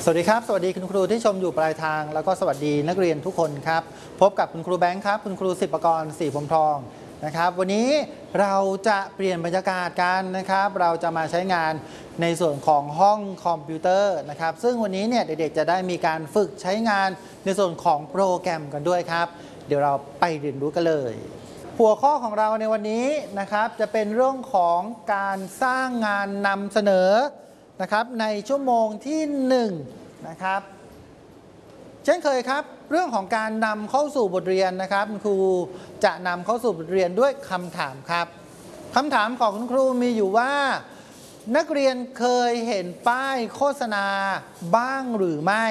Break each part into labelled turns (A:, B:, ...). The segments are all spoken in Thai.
A: สวัสดีครับสวัสดีคุณครูที่ชมอยู่ปลายทางแล้วก็สวัสดีนักเรียนทุกคนครับพบกับคุณครูแบงค์ครับคุณครูศิปกรศรีพรหมทองนะครับวันนี้เราจะเปลี่ยนบรรยากาศกันนะครับเราจะมาใช้งานในส่วนของห้องคอมพิวเตอร์นะครับซึ่งวันนี้เนี่ยเด็กๆจะได้มีการฝึกใช้งานในส่วนของโปรแกรมกันด้วยครับเดี๋ยวเราไปเรียนรู้กันเลยหัวข้อของเราในวันนี้นะครับจะเป็นเรื่องของการสร้างงานนำเสนอนะครับในชั่วโมงที่1นะครับเช่นเคยครับเรื่องของการนำเข้าสู่บทเรียนนะครับคุณครูจะนำเข้าสู่บทเรียนด้วยคำถามครับคำถามของคุณครูมีอยู่ว่านักเรียนเคยเห็นป้ายโฆษณาบ้างหรือไม่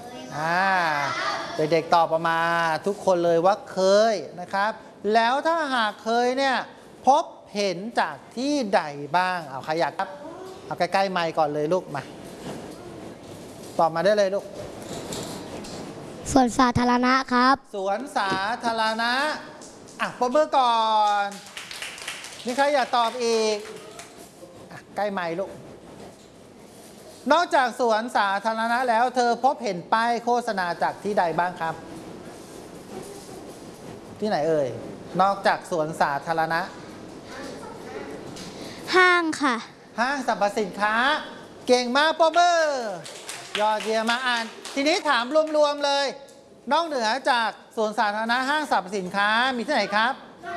A: เด็กๆตอบออกมาทุกคนเลยว่าเคยนะครับแล้วถ้าหากเคยเนี่ยพบเห็นจากที่ใดบ้างเอาใครอยากครับเอาใกล้ๆไมค์ก่อนเลยลูกมาตอบมาได้เลยลูก
B: สวนสาธารณะครับ
A: สวนสาธารณะปรบมือก่อนมีใครอยากตอบอีกใกล้ไมค์ลูกนอกจากสวนสาธารณะแล้วเธอพบเห็นป้ายโฆษณาจากที่ใดบ้างครับที่ไหนเอ่ยนอกจากสวนสาธารณะ
B: ห้างค่ะ
A: ห้างสรรพสินค้าเก่งมากปรบมือยอดเยี่ยมมาอ่านทีนี้ถามรวมๆเลยนอกเหนือจากสวนสาธารณะห้างสรรพสินค้ามีที่ไหนครับ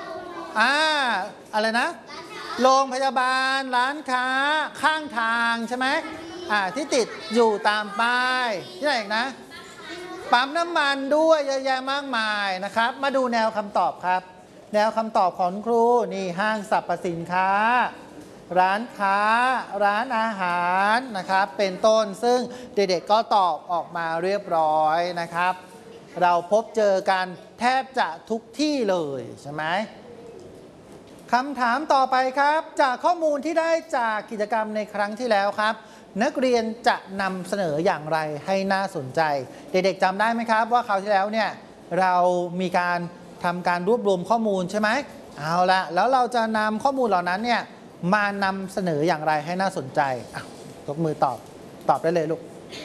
A: อะไรนะโรงพยาบาลร้านค้าข้างทางใช่ไหมที่ติดอยู่ตามป้ายที่ไหนอีกนะปั๊มน้ำมันด้วยเยอะแยะมากมายนะครับมาดูแนวคำตอบครับแนวคำตอบของครูนี่ห้างสรรพสินค้าร้านค้าร้านอาหารนะครับเป็นต้นซึ่งเด็กๆก็ตอบออกมาเรียบร้อยนะครับเราพบเจอกันแทบจะทุกที่เลยใช่ไหมคำถามต่อไปครับจากข้อมูลที่ได้จากกิจกรรมในครั้งที่แล้วครับนักเรียนจะนำเสนออย่างไรให้น่าสนใจเด็กๆจำได้ไหมครับว่าคราวที่แล้วเนี่ยเรามีการทำการรวบรวมข้อมูลใช่ไหมเอาละแล้วเราจะนำข้อมูลเหล่านั้นเนี่ยมานำเสนออย่างไรให้น่าสนใจยกมือตอบได้เลยลูก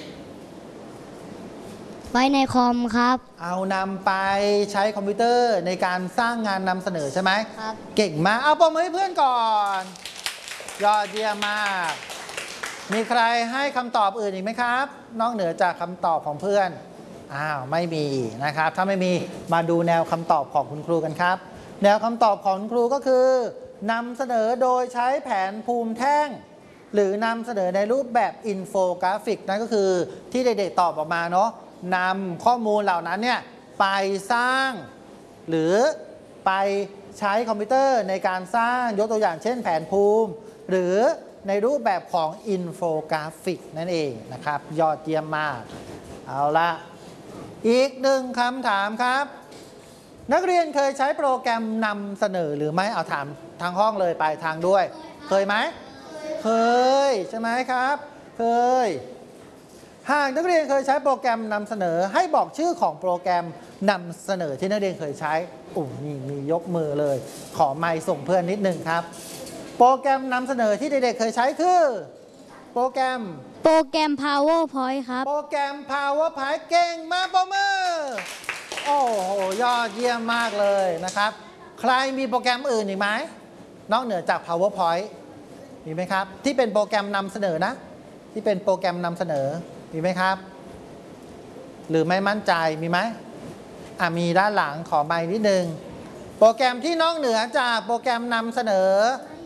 B: ไว้ในคอมครับ
A: เอานำไปใช้คอมพิวเตอร์ในการสร้างงานนำเสนอใช่ไหม
B: ครับ
A: เก่งมากเอาปรบมือให้เพื่อนก่อนยอดเยี่ยมมากมีใครให้คำตอบอื่นอีกไหมครับนอกเหนือจากคำตอบของเพื่อนไม่มีนะครับถ้าไม่มีมาดูแนวคำตอบของคุณครูกันครับแนวคำตอบของคุณครูก็คือนำเสนอโดยใช้แผนภูมิแท่งหรือนำเสนอในรูปแบบอินโฟกราฟิกนั่นก็คือที่เด็กๆตอบออกมาเนาะนำข้อมูลเหล่านั้นเนี่ยไปสร้างหรือไปใช้คอมพิวเตอร์ในการสร้างยกตัวอย่างเช่นแผนภูมิหรือในรูปแบบของอินโฟกราฟิกนั่นเองนะครับยอดเยี่ยมมากเอาละอีกหนึ่งคำถามครับนักเรียนเคยใช้โปรแกรมนำเสนอหรือไม่เอาถามทางห้องเลยไปทางด้วยเคยไหมเคยใช่ไหมครับเคยหากนักเรียนเคยใช้โปรแกรมนำเสนอให้บอกชื่อของโปรแกรมนำเสนอที่นักเรียนเคยใช้นี่มียกมือเลยขอไมค์ส่งเพื่อนนิดนึงครับโปรแกรมนำเสนอที่เด็กๆเคยใช้คือโปรแกรม
B: PowerPoint ครับ
A: โปรแกรม PowerPoint เก่งมากปรบมือโอ้โหยอดเยี่ยมมากเลยนะครับใครมีโปรแกรมอื่นอีกไหมนอกเหนือจาก PowerPoint มีไหมครับที่เป็นโปรแกรมนำเสนอนะที่เป็นโปรแกรมนำเสนอมีไหมครับหรือไม่มั่นใจมีไหมมีด้านหลังขอไมค์นิดนึงโปรแกรมที่นอกเหนือจากโปรแกรมนำเสนอ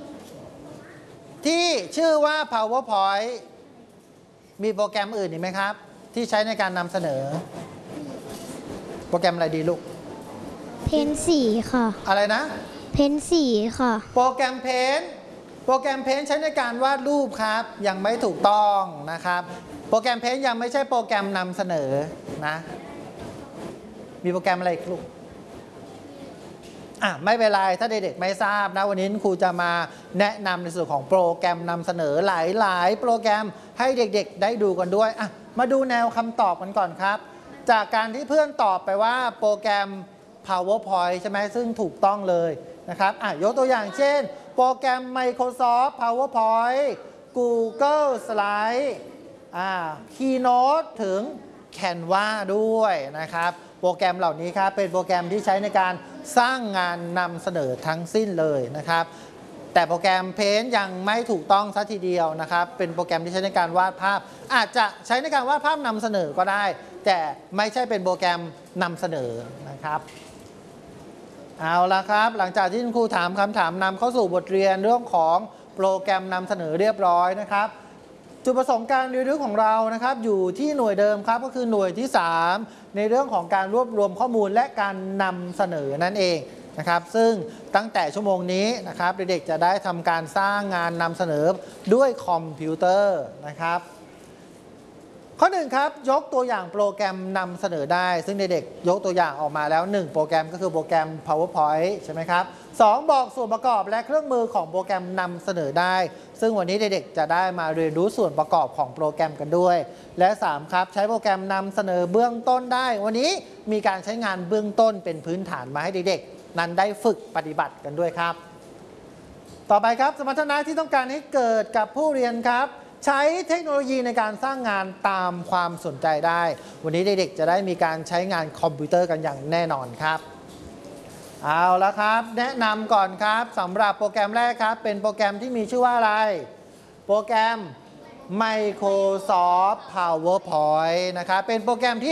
A: ที่ชื่อว่า PowerPoint มีโปรแกรมอื่นอีกไหมครับที่ใช้ในการนำเสนอโปรแกรมอะไรดีลูก
B: เพนสีค่ะ
A: อะไรนะ
B: เพนสีค่ะ
A: โปรแกรมเพนใช้ในการวาดรูปครับยังไม่ถูกต้องนะครับโปรแกรมเพนยังไม่ใช่โปรแกรมนำเสนอนะมีโปรแกรมอะไรลูกไม่เป็นไรถ้าเด็กๆไม่ทราบนะวันนี้ครูจะมาแนะนำในส่วนของโปรแกรมนำเสนอหลายโปรแกรมให้เด็กๆได้ดูกันด้วยมาดูแนวคำตอบกันก่อนครับจากการที่เพื่อนตอบไปว่าโปรแกรม PowerPoint ใช่ไหมซึ่งถูกต้องเลยนะครับยกตัวอย่างเช่นโปรแกรม Microsoft PowerPoint Google Slide Keynote ถึง Canva ด้วยนะครับโปรแกรมเหล่านี้ครับเป็นโปรแกรมที่ใช้ในการสร้างงานนำเสนอทั้งสิ้นเลยนะครับแต่โปรแกรม Paint ยังไม่ถูกต้องซะทีเดียวนะครับเป็นโปรแกรมที่ใช้ในการวาดภาพอาจจะใช้ในการวาดภาพนำเสนอก็ได้ แต่ไม่ใช่เป็นโปรแกรมนำเสนอนะครับเอาละครับหลังจากที่คุณครูถามคำถามนำเข้าสู่บทเรียนเรื่องของโปรแกรมนำเสนอเรียบร้อยนะครับจุดประสงค์การเรียนรู้ของเรานะครับอยู่ที่หน่วยเดิมครับก็คือหน่วยที่ 3 ในเรื่องของการรวบรวมข้อมูลและการนำเสนอนั่นเองนะครับซึ่งตั้งแต่ชั่วโมงนี้นะครับเด็กๆจะได้ทำการสร้างงานนำเสนอด้วยคอมพิวเตอร์นะครับข้อ 1 ครับยกตัวอย่างโปรแกรมนำเสนอได้ซึ่งเด็กๆยกตัวอย่างออกมาแล้ว1โปรแกรมก็คือโปรแกรม PowerPoint ใช่ไหมครับ2บอกส่วนประกอบและเครื่องมือของโปรแกรมนำเสนอได้ซึ่งวันนี้เด็กๆจะได้มาเรียนรู้ส่วนประกอบของโปรแกรมกันด้วยและ3ครับใช้โปรแกรมนำเสนอเบื้องต้นได้วันนี้มีการใช้งานเบื้องต้นเป็นพื้นฐานมาให้เด็กๆนั้นได้ฝึกปฏิบัติกันด้วยครับต่อไปครับสมรรถนะที่ต้องการให้เกิดกับผู้เรียนครับใช้เทคโนโลยีในการสร้างงานตามความสนใจได้วันนี้เด็กๆจะได้มีการใช้งานคอมพิวเตอร์กันอย่างแน่นอนครับเอาละครับแนะนำก่อนครับสำหรับโปรแกรมแรกครับเป็นโปรแกรมที่มีชื่อว่าอะไรโปรแกรม Microsoft PowerPoint นะครับเป็นโปรแกรมที่